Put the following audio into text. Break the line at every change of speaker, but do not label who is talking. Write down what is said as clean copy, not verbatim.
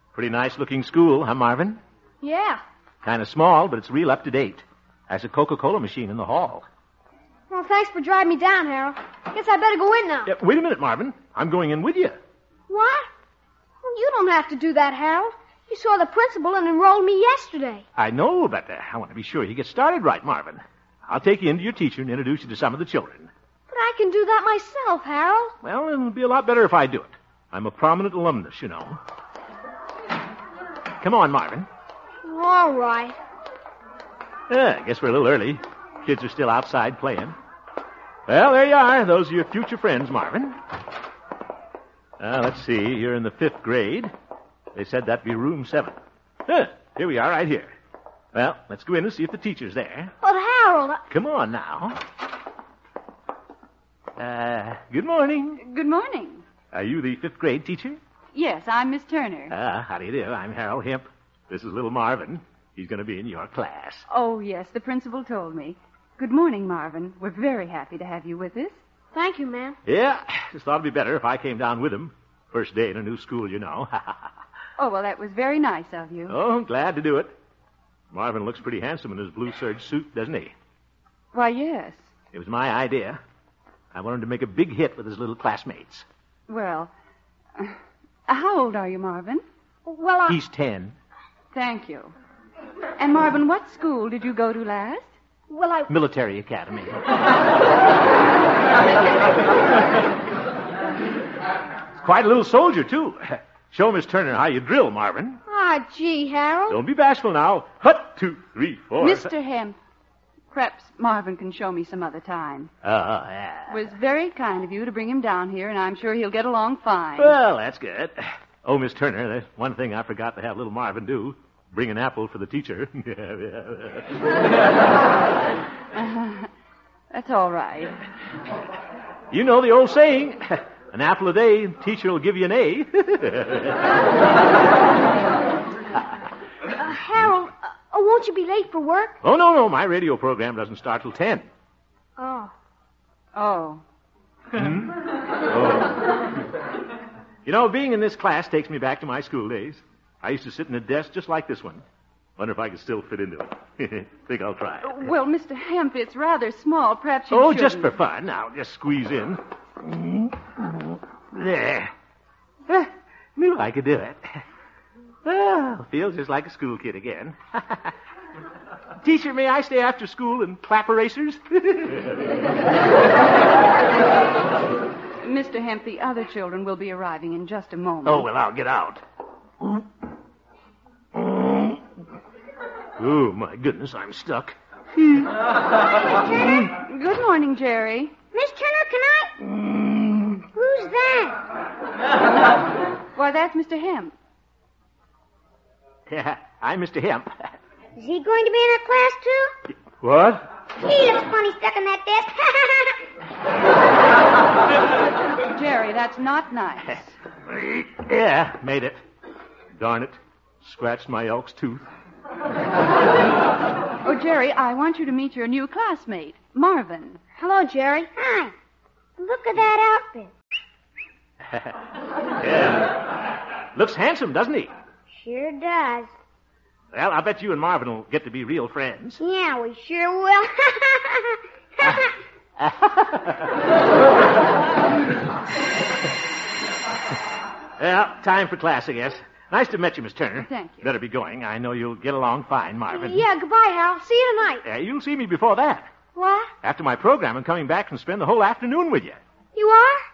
Pretty nice-looking school, huh, Marvin?
Yeah.
Kind of small, but it's real up-to-date. There's a Coca-Cola machine in the hall.
Well, thanks for driving me down, Harold. Guess I better go in now.
Yeah, wait a minute, Marvin. I'm going in with you.
What? Well, you don't have to do that, Harold. You saw the principal and enrolled me yesterday.
I know, but I want to be sure you get started right, Marvin. I'll take you into your teacher and introduce you to some of the children.
But I can do that myself, Harold.
Well, it'll be a lot better if I do it. I'm a prominent alumnus, you know. Come on, Marvin.
All right.
I guess we're a little early. Kids are still outside playing. Well, there you are. Those are your future friends, Marvin. Let's see. You're in the 5th grade. They said that'd be room 7. Here we are, right here. Well, let's go in and see if the teacher's there.
But, Harold...
Come on now. Good morning.
Good morning.
Are you the 5th grade teacher?
Yes, I'm Miss Turner.
How do you do? I'm Harold Hemp. This is little Marvin. He's going to be in your class.
Oh, yes, the principal told me. Good morning, Marvin. We're very happy to have you with us.
Thank you, ma'am.
Yeah, just thought it'd be better if I came down with him. First day in a new school, you know.
Oh, well, that was very nice of you.
Oh, I'm glad to do it. Marvin looks pretty handsome in his blue serge suit, doesn't he?
Why, yes.
It was my idea. I wanted to make a big hit with his little classmates.
Well, how old are you, Marvin?
Well,
He's 10.
Thank you. And, Marvin, what school did you go to last?
Well,
Military Academy. Quite a little soldier, too. Show Miss Turner how you drill, Marvin.
Ah, gee, Harold.
Don't be bashful now. Hut, 2, 3, 4.
Mr. Hemp, perhaps Marvin can show me some other time.
Yeah.
It was very kind of you to bring him down here, and I'm sure he'll get along fine.
Well, that's good. Oh, Miss Turner, there's one thing I forgot to have little Marvin do. Bring an apple for the teacher.
That's all right.
You know the old saying, an apple a day, teacher will give you an A.
Harold, won't you be late for work?
Oh, no, my radio program doesn't start till 10.
Oh.
Oh.
You know, being in this class takes me back to my school days. I used to sit in a desk just like this one. Wonder if I could still fit into it. Think I'll try.
Well, Mr. Hemp, it's rather small. Perhaps you
Oh,
shouldn't.
just for fun. Now, just squeeze in. There. Knew I could do it. Oh, feels just like a school kid again. Teacher, may I stay after school and clap erasers?
Mr. Hemp, the other children will be arriving in just a moment.
Oh, well, I'll get out. Oh, my goodness, I'm stuck.
Good morning, Jerry.
Miss Turner, can I... Who's that?
Why, that's Mr. Hemp.
Yeah, I'm Mr. Hemp.
Is he going to be in our class, too?
What?
He looks funny stuck in that desk.
Jerry, that's not nice.
Yeah, made it. Darn it. Scratched my elk's tooth.
Oh, Jerry, I want you to meet your new classmate, Marvin.
Hello, Jerry. Hi. Look at that outfit.
Yeah. Looks handsome, doesn't he?
Sure does.
Well, I bet you and Marvin will get to be real friends.
Yeah, we sure will.
Well, time for class, I guess. Nice to meet you, Miss Turner.
Thank you.
Better be going. I know you'll get along fine, Marvin.
Yeah, goodbye, Harold. See you tonight.
You'll see me before that.
What?
After my program, I'm coming back and spend the whole afternoon with you.
You are?